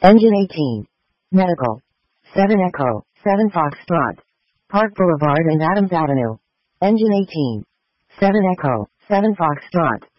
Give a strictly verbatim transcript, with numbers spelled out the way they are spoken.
Engine eighteen. Medical. seven Echo, seven Foxtrot. Park Boulevard and Adams Avenue. Engine eighteen. seven Echo, seven Foxtrot.